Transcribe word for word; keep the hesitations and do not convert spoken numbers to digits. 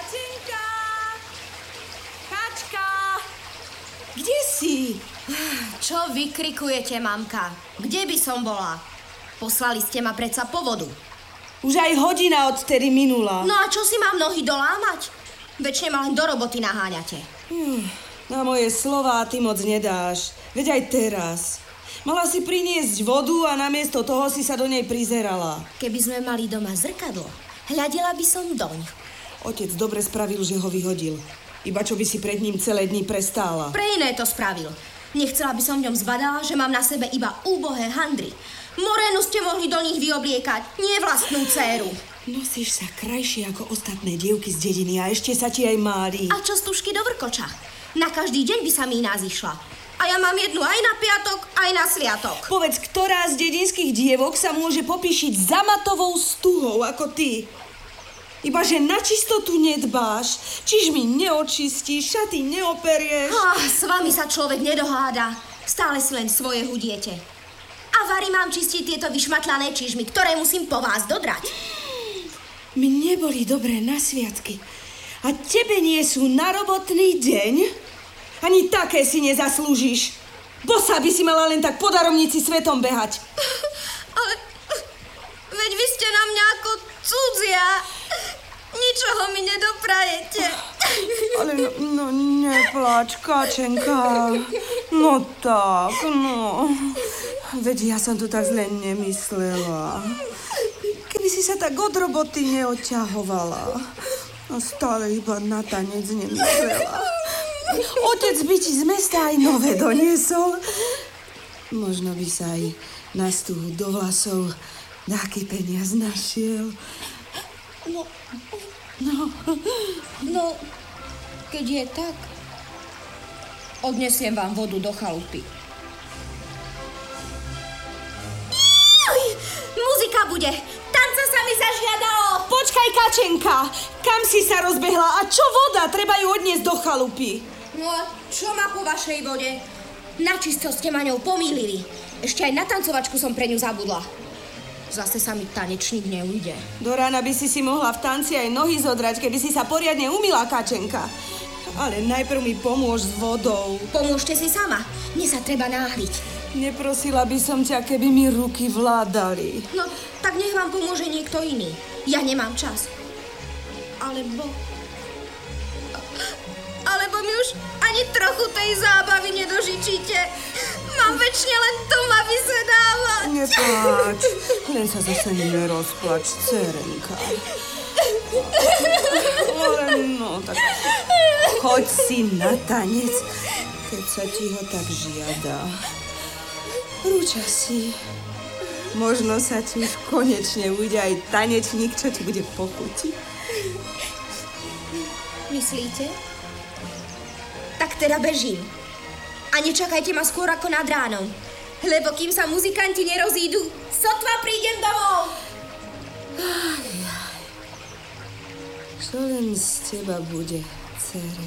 Kačenka! Kačka! Kde si? Čo vykrikujete, mamka? Kde by som bola? Poslali ste ma predsa po vodu. Už aj hodina odtedy minula. No a čo si mám nohy dolámať? Večne ma len do roboty naháňate. Hm, na moje slová ty moc nedáš. Veď aj teraz. Mala si priniesť vodu a namiesto toho si sa do nej prizerala. Keby sme mali doma zrkadlo, hľadela by som doň. Otec dobre spravil, že ho vyhodil. Iba čo by si pred ním celé dni prestála. Pre iné to spravil. Nechcela by som v ňom zbadala, že mám na sebe iba úbohé handry. Morénu ste mohli do nich vyobliekať, nie vlastnú dcéru. Nosíš sa krajšie ako ostatné dievky z dediny a ešte sa ti aj máli. A čo stužky do vrkoča? Na každý deň by sa mi iná zišla. A ja mám jednu aj na piatok, aj na sviatok. Povedz, ktorá z dedinských dievok sa môže popíšiť za matovou stuhou ako ty? Iba, že na čistotu nedbáš, čižmy neočistíš, šaty neoperieš. Ah, s vami sa človek nedoháda. Stále si len svoje hudiete. A Vary mám čistiť tieto vyšmatlané čižmy, ktoré musím po vás dodrať. My neboli dobré na sviatky. A tebe nie sú na robotný deň? Ani také si nezaslúžiš. Bosa by si mala len tak po darovnici svetom behať. Ale veď vy ste na mňa ako cudzia. Ničoho mi nedoprajete. Ale no, no nepláč, Kačenka. No tak, no. Veď ja som to tak zle nemyslela. Keby si sa tak od roboty neodťahovala. A stále iba na tanec nemyslela. Otec by ti z mesta aj nové doniesol. Možno by sa aj na stuhu do vlasov nejaký peniaz našiel. No, no, no, keď je tak, odnesiem vám vodu do chalupy. Juj, muzika bude, tanca sa mi zažiadalo. Počkaj, Kačenka, kam si sa rozbehla a čo voda? Treba ju odniesť do chalupy. No a čo má po vašej vode? Načisto ste ma ňou pomýlili. Ešte aj na tancovačku som pre ňu zabudla. Zase sa mi tanečník neujde. Do rána by si si mohla v tanci aj nohy zodrať, keby si sa poriadne umýla, Kačenka. Ale najprv mi pomôž s vodou. Pomôžte si sama. Mne sa treba náhliť. Neprosila by som ťa, keby mi ruky vládali. No, tak nech vám pomôže niekto iný. Ja nemám čas. Alebo... Alebo mi už ani trochu tej zábavy nedožičíte. Mám večne len doma vysedávať. Nepláč, len sa zase nerozplač, dcerenka. Ale no, tak choď si na tanec, keď sa ti ho tak žiada. Rúča si. Možno sa ti už konečne ujde aj tanečník, čo ti bude pochutiť. Myslíte? Tak teda bežím. A nečakajte ma skôr ako nad ránom. Lebo kým sa muzikanti nerozídu, sotva prídem domov. Aj, aj. Čo len z teba bude, dcera?